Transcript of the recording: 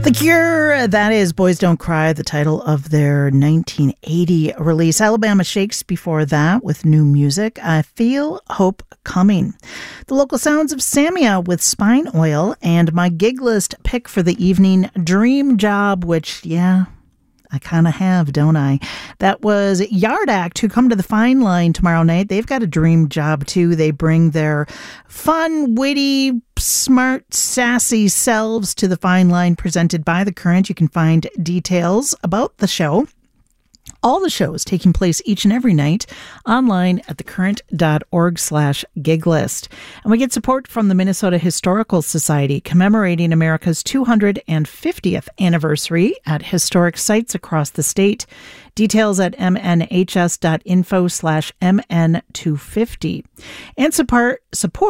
The Cure, that is Boys Don't Cry, the title of their 1980 release. Alabama Shakes before that with new music. I Feel Hope Coming. The local sounds of Samia with Spine Oil, and my gig list pick for the evening, Dream Job, which, yeah, I kind of have, don't I? That was Yard Act, who come to the Fine Line tomorrow night. They've got a dream job, too. They bring their fun, witty, smart, sassy selves to the Fine Line, presented by The Current. You can find details about the show, all the shows taking place each and every night, online at thecurrent.org/giglist. And we get support from the Minnesota Historical Society, commemorating America's 250th anniversary at historic sites across the state. Details at mnhs.info/mn250. And support